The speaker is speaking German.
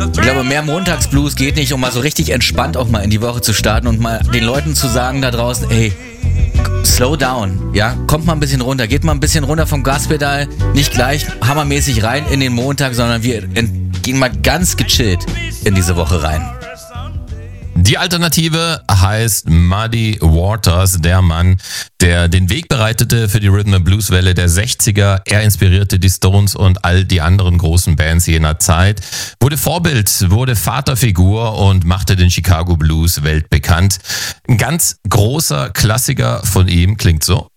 Ich glaube, mehr Montagsblues geht nicht, um mal so richtig entspannt auch mal in die Woche zu starten und mal den Leuten zu sagen da draußen, ey, slow down, ja, kommt mal ein bisschen runter, geht mal ein bisschen runter vom Gaspedal, nicht gleich hammermäßig rein in den Montag, sondern wir gehen mal ganz gechillt in diese Woche rein. Die Alternative heißt Muddy Waters, der Mann, der den Weg bereitete für die Rhythm and Blues Welle der 60er. Er inspirierte die Stones und all die anderen großen Bands jener Zeit, wurde Vorbild, wurde Vaterfigur und machte den Chicago Blues weltbekannt. Ein ganz großer Klassiker von ihm klingt so.